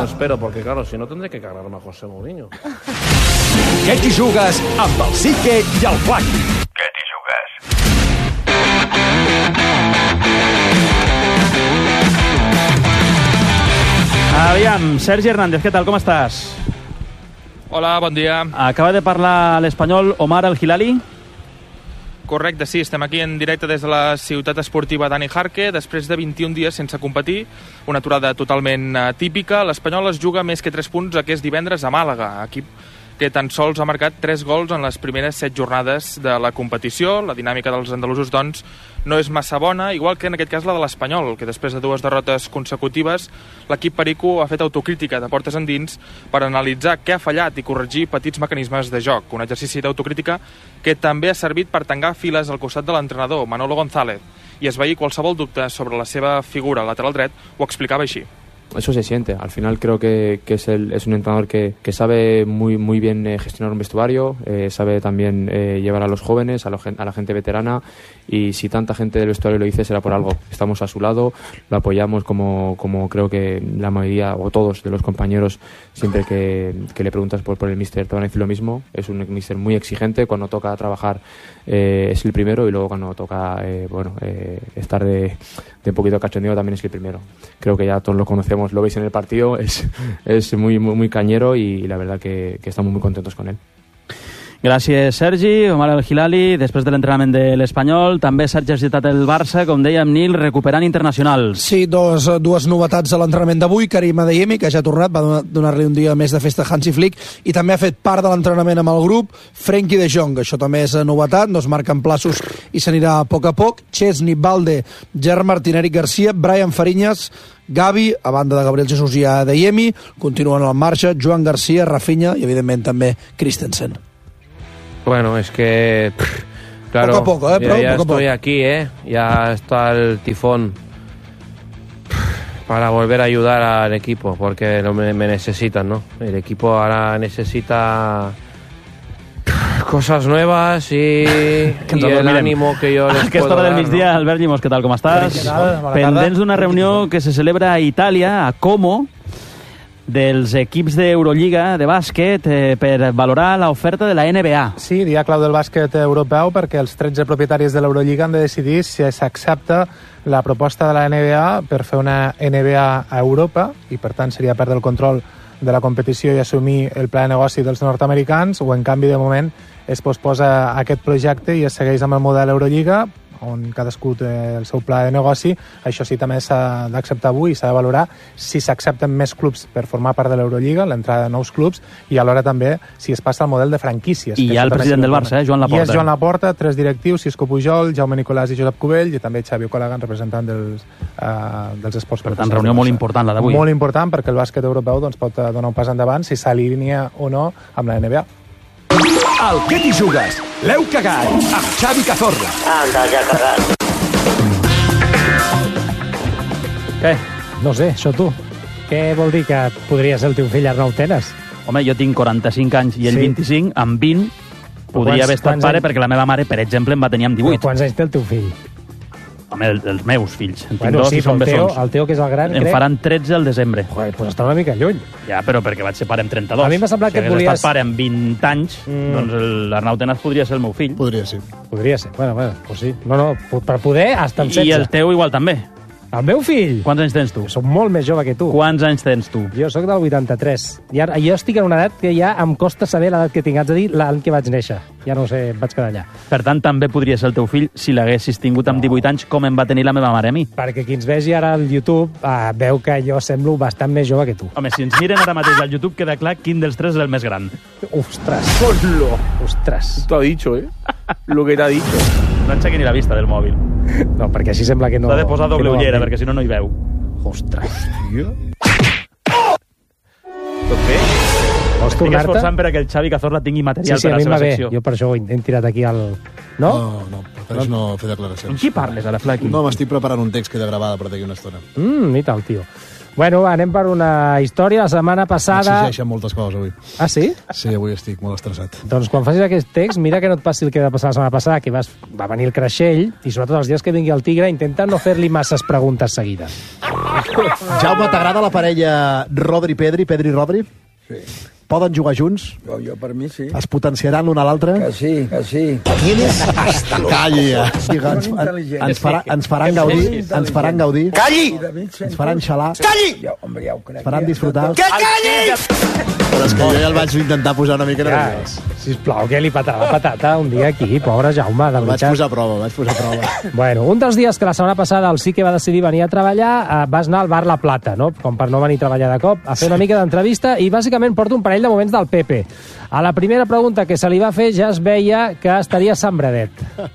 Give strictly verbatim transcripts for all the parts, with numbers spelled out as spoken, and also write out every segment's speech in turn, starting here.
No espero, porque claro, si no tendré que cargarme a José Mourinho. Què t'hi jugues amb el Sique i el Flaqui? Què t'hi jugues? Aviam, Sergi Hernández, què tal, com estàs? Hola, bon dia. Acaba de parlar l'espanyol Omar El Hilali. Correcte, sí, estem aquí en directe des de la ciutat esportiva Dani Jarque, després de vint-i-un dies sense competir, una aturada totalment atípica. L'Espanyol es juga més que tres punts aquest divendres a Màlaga, equip que tan sols ha marcat tres gols en les primeres set jornades de la competició. La dinàmica dels andalusos, doncs, no és massa bona, igual que en aquest cas la de l'Espanyol, que després de dues derrotes consecutives, l'equip perico ha fet autocrítica de portes endins per analitzar què ha fallat i corregir petits mecanismes de joc. Un exercici d'autocrítica que també ha servit per tangar files al costat de l'entrenador, Manolo González, i esvair qualsevol dubte sobre la seva figura lateral dret. Ho explicava així. Eso se siente. Al final creo que, que es, el, es un entrenador que, que sabe muy, muy bien eh, gestionar un vestuario, eh, sabe también eh, llevar a los jóvenes, a, lo, a la gente veterana, y si tanta gente del vestuario lo dice será por algo. Estamos a su lado, lo apoyamos como, como creo que la mayoría o todos de los compañeros, siempre que, que le preguntas por, por el míster te van a decir lo mismo. Es un míster muy exigente, cuando toca trabajar eh, es el primero, y luego cuando toca eh, bueno, eh, estar de, de un poquito cachondeo también es el primero. Creo que ya todos lo conocemos. Lo veis en el partido, es, es muy, muy, muy cañero, y la verdad que, que estamos muy contentos con él. Gràcies, Sergi. Omar El Hilali, després de l'entrenament de l'Espanyol. També Sergi ha citat el Barça, com dèiem, Nil, recuperant internacionals. Sí, dos, dues novetats de l'entrenament d'avui. Karim Adeyemi, que ja ha tornat, va donar-li un dia més de festa a Hansi Flick, i també ha fet part de l'entrenament amb el grup Frenkie de Jong. Això també és novetat, no es marquen plaços i s'anirà a poc a poc. Chesney, Balde, Gerard Martín, Eric Garcia, Brian Fariñas, Gavi, a banda de Gabriel Jesús i Adeyemi, continuen en marxa Joan Garcia, Rafinha i, evidentment, també Christensen. Bueno, es que... Pff, claro, poco a poco, ¿eh? Pero ya, ya poco a estoy poco. aquí, ¿eh? Ya está el tifón pff, para volver a ayudar al equipo, porque no me, me necesitan, ¿no? El equipo ahora necesita pff, cosas nuevas y, y el ánimo que yo les Aquesta puedo hora del dar, migdia, ¿no? Albert Llimós, què tal, com estàs? Què tal? Bona Pendents tarda. d'una reunió que se celebra a Itàlia, a Como, dels equips d'Eurolliga de bàsquet eh, per valorar l'oferta de la N B A. Sí, dia clau del bàsquet europeu, perquè els tretze propietaris de l'Eurolliga han de decidir si s'accepta la proposta de la N B A per fer una N B A a Europa, i per tant seria perdre el control de la competició i assumir el pla de negoci dels nord-americans, o en canvi de moment es posposa aquest projecte i es segueix amb el model Eurolliga, on cadascú té el seu pla de negoci. Això sí, també s'ha d'acceptar avui i s'ha de valorar si s'accepten més clubs per formar part de l'Eurolliga, l'entrada de nous clubs, i alhora també si es passa al model de franquícies. I hi ha el president del Barça, eh, Joan Laporta. I és Joan Laporta, tres directius, Cisco Pujol, Jaume Nicolàs i Josep Cubell, i també Xavi Colagan, representant dels, uh, dels esports. Per tant, reunió molt important, la d'avui. Molt important, perquè el bàsquet europeu doncs, pot donar un pas endavant si s'alinea o no amb la N B A. El Què t'hi jugues? L'heu cagat amb Xavi Cazorla. Anda, ja cagat. Què? No sé, això tu. Què vol dir que podria ser el teu fill Arnau Tenas? Home, jo tinc quaranta-cinc anys i ell Sí. vint-i-cinc, amb vint podria quants- haver estat quants pare, anys? perquè la meva mare, per exemple, em va tenir amb Però divuit. quants anys té el teu fill? Home, el, els meus fills. En tinc Bueno, dos sí, i són però el Teo, bessons. el Teo, que és el gran, Em crec... faran tretze al desembre. Joder, doncs està una mica lluny. Ja, però perquè vaig ser pare amb trenta-dos. A mi m'ha semblat si que et hagués volies- estat pare amb vint anys, Mm. doncs l'Arnau Tenas podria ser el meu fill. Podria ser. Podria ser. Bueno, bueno, doncs sí. No, no, per poder, hasta amb I setze. el teu igual també. El meu fill? Quants anys tens tu? Soc molt més jove que tu. Quants anys tens tu? Jo sóc del vuitanta-tres. I ara, jo estic en una edat que ja em costa saber l'edat que tinc. Haig de dir l'any que vaig néixer. Ja no ho sé, em vaig quedar allà. Per tant, també podria ser el teu fill si l'haguessis tingut amb divuit anys, com em va tenir la meva mare a mi. Perquè qui ens vegi ara al YouTube eh, veu que jo semblo bastant més jove que tu. Home, si ens miren ara mateix al YouTube, queda clar quin dels tres és el més gran. Ostres. Ponlo. Ostres. T'ho ha dicho, eh? Lo que t'ha dicho. No aixequi ni la vista del mòbil. No, perquè així sembla que no... T'ha de posar doble no ullera, va bé. perquè si no, no hi veu. Ostres. Hòstia. Tot bé? Vols Estic tornar-te? esforçant perquè el Xavi Cazorla tingui Sí, material sí, a per mi a em la va seva bé. secció. Jo per això ho he, he tirat aquí al... No? No, no, prefereix no fer declaracions. Amb qui parles ara, Flaqui? No, m'estic preparant un text que he de gravar per d'aquí una estona. Mm, i tal, tio. Bueno, anem per una història. La setmana passada... M'exigeixen moltes coses avui. Ah, sí? Sí, avui estic molt estressat. Doncs quan facis aquest text, mira que no et passi el que va passar la setmana passada, que vas, va venir el Creixell, i sobretot els dies que vingui el Tigre, intenta no fer-li masses preguntes seguides. Jaume, t'agrada la parella Rodri-Pedri, Pedri-Rodri? Sí. Poden jugar junts? Jo, jo per mi sí. Es potenciaran l'un a l'altre? Que sí, que sí. Tienes hasta los... Calli, ja. Ens, ens, farà, ens faran gaudir, ens faran gaudir. Calli! Ens faran xalar. Calli! Ja, home, ja ho crec. Ens faran disfrutar. Que calli! Però és que jo ja el vaig intentar posar una mica nerviós. Sisplau, que li patarà la patata un dia aquí, pobre Jaume. El vaig posar a prova, vaig posar a prova. Bueno, un dels dies que la setmana passada el sí que va decidir venir a treballar, eh, vas anar al bar La Plata, no? Com per no venir a treballar de cop, a fer una mica d'entrevista i bàsicament porta un parell de moments del Pepe. A la primera pregunta que se li va fer ja es veia que estaria sembradet.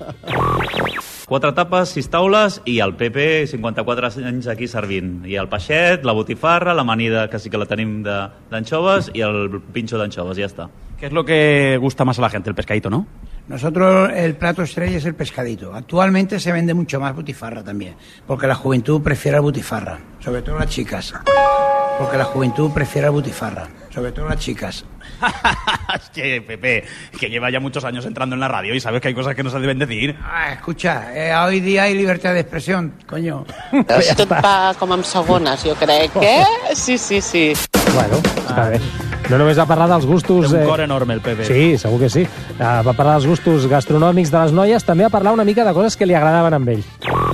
Quatre tapes, sis taules i el Pepe, cinquanta-quatre anys aquí servint. I el peixet, la botifarra, l'amanida, que sí que la tenim d'anchoves, i el pincho d'anchoves, ja està. ¿Qué es lo que gusta más a la gente? El pescadito, ¿no? Nosotros el plato estrella es el pescadito. Actualmente se vende mucho más butifarra también, porque la juventud prefiere la butifarra, sobre todo las chicas. Porque la juventud prefiere la butifarra, sobre todo las chicas. Es que, Pepe, que lleva ya muchos años entrando en la radio y sabes que hay cosas que no se deben decir. Ah, escucha, eh, hoy día hay libertad de expresión, coño. Tot va com amb segones, jo crec, eh? Sí, sí, sí. Bueno, està bé. No només va parlar dels gustos... Té un cor enorme, el Pepe. Sí, segur que sí. Uh, va parlar dels gustos gastronòmics de les noies, també va parlar una mica de coses que li agradaven a ell.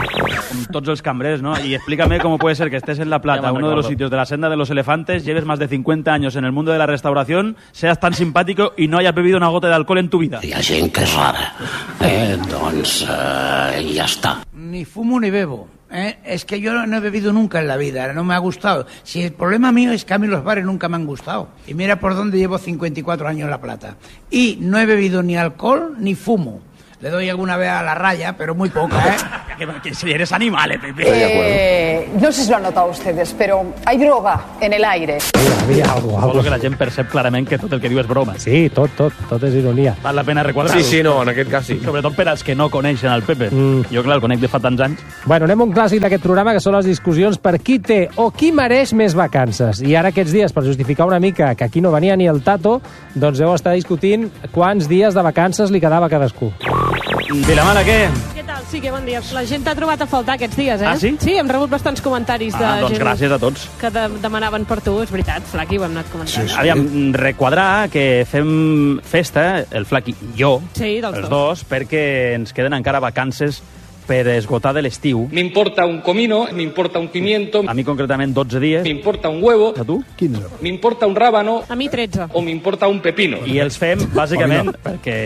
Con todos los cambrers, ¿no? Y explícame cómo puede ser que estés en La Plata, uno de los sitios de la senda de los elefantes, lleves más de cincuenta años en el mundo de la restauración, seas tan simpático y no hayas bebido una gota de alcohol en tu vida. Hi ha gent que és rara. Eh, doncs eh, ja està. Ni fumo ni bebo. ¿eh? Es que yo no he bebido nunca en la vida, no me ha gustado. Si el problema mío es que a mí los bares nunca me han gustado. Y mira por dónde llevo cincuenta y cuatro años en La Plata. Y no he bebido ni alcohol ni fumo. Le doy alguna vez a la raya, pero muy poca, ¿eh? que, que si eres animal, ¿eh, Pepe? Eh, no sé si lo han notado ustedes, pero hay droga en el aire. Mira, mira, algo, algo. que la gent percep clarament que tot el que diu és broma. Sí, tot, tot, tot és ironia. Val la pena requadrar-ho. Sí, sí, no, en aquest cas sí. Sobretot per als que no coneixen el Pepe. Mm. Jo, clar, el conec de fa tants anys. Bueno, anem a un clàssic d'aquest programa, que són les discussions per qui té o qui mereix més vacances. I ara aquests dies, per justificar una mica que aquí no venia ni el Tato, doncs deu estar discutint quants dies de vacances li quedava a cadascú. Vilamala, què? Què tal? Sí, que bon dia. La gent t'ha trobat a faltar aquests dies, eh? Ah, sí? Sí, hem rebut bastants comentaris de Ah, doncs gent gràcies a tots. que de demanaven per tu, és veritat, Flaqui, ho hem anat comentant. Sí, sí. Aviam, requadrar que fem festa, el Flaqui i jo, Sí, dels els dos. dos, perquè ens queden encara vacances per esgotar de l'estiu. Me importa un comino, me importa un pimiento, A mi concretament dotze dies. me importa un huevo, A tu? quinze. me importa un rábano A mi tretze. o me importa un pepino. I els fem, bàsicament,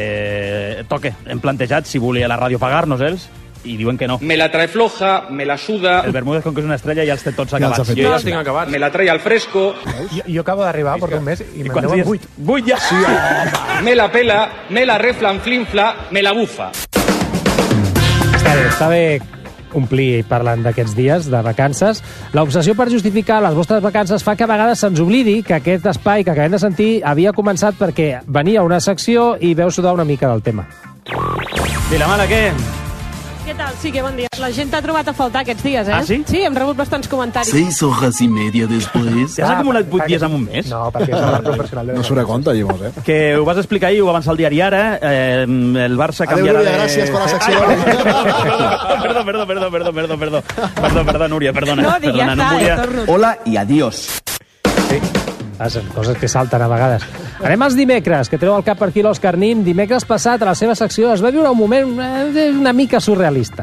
perquè toque. Hem plantejat si volia la ràdio pagar-nos-els i diuen que no. Me la trae floja, me la suda, El Bermúdez, com que és una estrella, ja els té tots acabats. Jo ja els tinc acabats. me la trae al fresco, Jo, jo acabo d'arribar, porto un mes, i me'n Quants deuen dies? vuit. Vuit ja! Sí, me la pela, me la reflanflinfla, me la bufa. Està bé, està bé omplir parlant d'aquests dies de vacances. L'obsessió per justificar les vostres vacances fa que a vegades se'ns oblidi que aquest espai que acabem de sentir havia començat perquè venia una secció i veu sudar una mica del tema. Vilamala, què? Què tal? Sí, que bon dia. La gent t'ha trobat a faltar aquests dies, eh? Ah, sí? Sí, hem rebut bastants comentaris. Seis hojas y media después. Ja has acumulat vuit dies en un mes? No, perquè és el professional de No surt a compte, Llimós, eh? Que ho vas explicar ahir, ho va avançar el diari Ara, eh, el Barça Adéu, canviarà Núria, de... gràcies per la secció. Perdó, perdó, perdó, perdó, perdó, perdó. Perdó, perdó, Núria, perdona. No, dic, ja perdona, està, volia... ja torno. Hola y adiós. Ah, són coses que salten a vegades. Anem als dimecres, que treu el cap per aquí l'Òscar Nin. Dimecres passat, a la seva secció, es va viure un moment eh, una mica surrealista.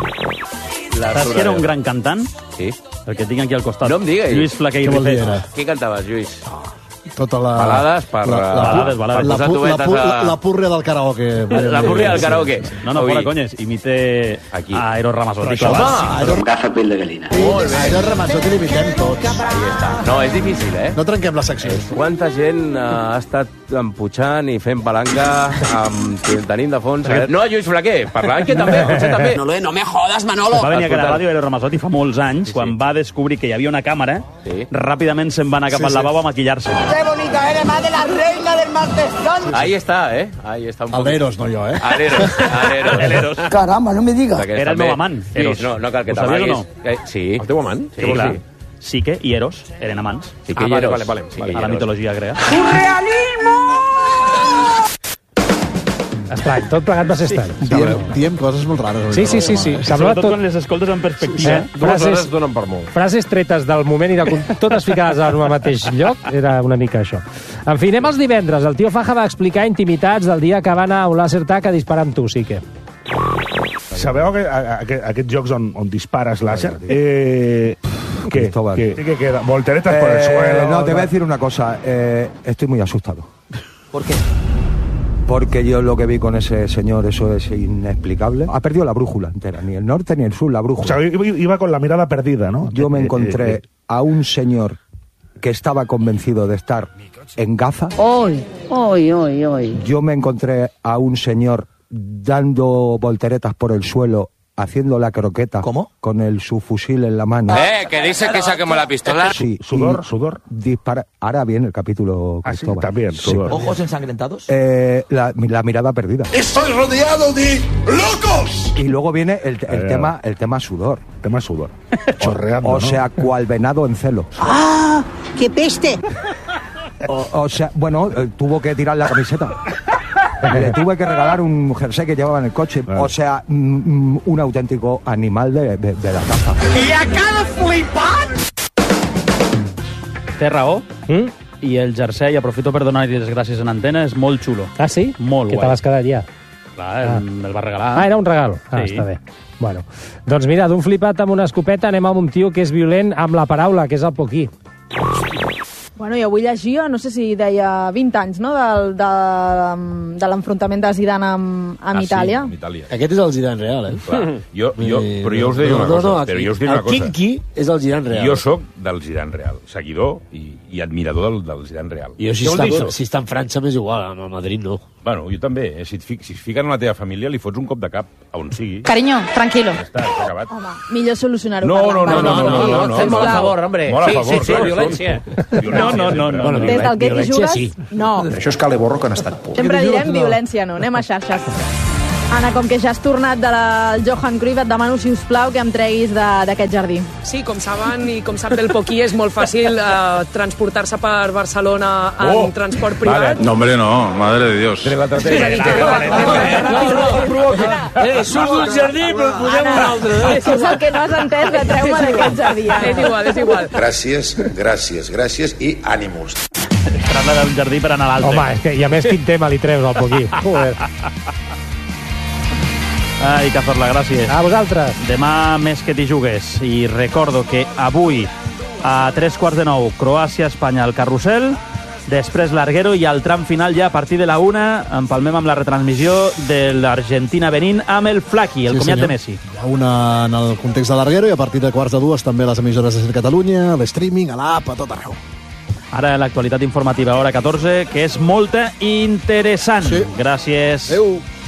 Saps que era un gran cantant? Sí. El que tinc aquí al costat. No em diguis. Lluís Flaquer i Què vol dir, Rifet. ara? Què cantaves, Lluís? Tota la... Balades per... La, la, Balades, balades. la, posar pu- la, tubetes pu- a- la, la púrria del karaoke. La púrria del karaoke. No, no, Ui. fora conyes. Imite Aquí. a Eros Ramazzotti. Però això, Clar. Aero, Agafa pell de gallina. Aero Ramazzotti l'imitem tots. Ahí està. No, és difícil, eh? No trenquem la secció. Quanta gent uh, ha estat emputxant i fent palanca amb, tenint de fons... Eh? No, Lluís Flaquer, parlant que també, potser també. No, no me jodas, Manolo. Va venir a la Escolta. ràdio Eros Ramazzotti fa molts anys, Sí, sí. quan va descobrir que hi havia una càmera, Sí. ràpidament se'n va anar cap Sí, al sí. lavabo a maquillar-se. Qué bonita eres, más de la reina del martes santo. Ahí està, eh? Ahí està un El d'Eros, no jo, eh? Areros, Areros. El Eros. Caramba, no me digas. Aquest Era el també. meu amant, Sí, Eros. no, no cal que Ho sabies o t'amaguis. Eh, sí. El teu amant? Sí, clar. Sique i Eros eren amants. Sí que Ah, hi vale, Eros. vale, vale, Sí vale. que hi A la Eros. mitologia grega. Estrany, tot plegat va ser estrany. Diem, diem coses molt rares. Sí, sí, sí. sí. Semblava Sobretot tot... quan les escoltes en perspectiva. Eh, Dues frases, hores donen per molt. frases tretes del moment i de, totes ficades en el mateix lloc, era una mica això. En fi, anem als divendres. El tio Faja va explicar intimitats del dia que va anar a un laser tag a disparar amb tu, sí que... Sabeu que, a, a, a, aquests jocs on, on dispares láser? Eh, ¿Qué? Cristóbal. ¿Qué? ¿Qué queda? ¿Volteretas por el Eh, suelo? no, te voy a decir una cosa. Eh, estoy muy asustado. ¿Por qué? Porque yo lo que vi con ese señor, eso es inexplicable. Ha perdido la brújula entera, ni el norte ni el sur, la brújula. O sea, iba con la mirada perdida, ¿no? Yo me encontré a un señor que estaba convencido de estar en Gaza. Hoy, hoy, hoy, hoy. Yo me encontré a un señor dando volteretas por el suelo, haciendo la croqueta. ¿Cómo? Con el subfusil en la mano. Eh, que dice que saquemos la pistola. Sí. Sudor, y sudor. Dispara. Ahora viene el capítulo, Ah, sí, Cristóbal. también, sudor. ¿Ojos ensangrentados? Eh, la, la mirada perdida. ¡Estoy rodeado de locos! Y luego viene el, el Eh, tema el tema sudor. Tema sudor. Chorreando, O ¿no? sea, cual venado en celo. ¡Ah! ¡Qué peste! O, o sea, bueno, eh, tuvo que tirar la camiseta. Le tuve que regalar un jersey que llevaba en el coche. O sea, mm, mm, un auténtico animal de, de, de la caza. I acaba flipant! Té raó. Mm? I el jersei, aprofito per donar-li les gràcies en antena, és molt xulo. Ah, sí? Molt Que guai. te l'has quedat ja. Clar, ah. el va regalar. Ah, era un regal. Ah, Sí. està bé. Bueno, doncs mira, d'un flipat amb una escopeta anem amb un tio que és violent amb la paraula, que és el Poquí. Bueno, jo avui llegia, no sé si deia vint anys, no?, del, de, de l'enfrontament de Zidane amb, amb Ah, sí, Itàlia. amb Itàlia. Aquest és el Zidane real, eh? Clar. Jo, jo, Eh, però jo us diré no, una no, cosa. no, però jo us diré el una cosa. Kinky és el Zidane real. Jo sóc del Zidane real, seguidor i, i admirador del, del Zidane real. Jo, si Què vol està, dir això? si està en França, m'és igual, amb el Madrid no. Bueno, jo també. Eh? Si, et fi, si es fiquen en la teva família, li fots un cop de cap a on sigui. Cariño, tranquilo. Ja està, s'ha acabat. Home, millor solucionar-ho. No, no, no, parlant. no, no, no, no, Fem no, molt a no. favor, hombre. Molt a Sí, favor, sí, sí, clar, violència. som- No, no, no, no. Des del que hi jugues, no. Això és cale borro que han estat por. Sempre direm violència, no. Anem a xarxes. Anna, com que ja has tornat de la Johan Cruyff, et demano, si us plau, que em treguis de- d'aquest jardí. Sí, com saben i com sap el Poquí, és molt fàcil eh, transportar-se per Barcelona en Oh! transport privat. No, hombre, no. Madre de Dios. Eh, surt d'un jardí, però posem un altre. Eh? Això és el que no has entès, de treu-me d'aquest jardí. Anna. És igual, és igual. Gràcies, gràcies, gràcies i ànimos. Trasla d'un jardí per anar a l'altre. Home, és que, i a més, quin tema li treus al Poquí. Joder. Ai, Cazorla, gràcies. A vosaltres. Demà més que t'hi jugues. I recordo que avui, a tres quarts de nou, Croàcia-Espanya al Carrusel, després l'Arguero i al tram final ja a partir de la una empalmem amb la retransmissió de l'Argentina-Benín amb el Flaqui, el Sí, comiat senyor. de Messi. Una en el context de l'Arguero i a partir de quarts de dues també les emissores de Ser Catalunya, l'streaming, a l'app, a tot arreu. Ara l'actualitat informativa, hora catorze, que és molta interessant. Sí. Gràcies. Adéu.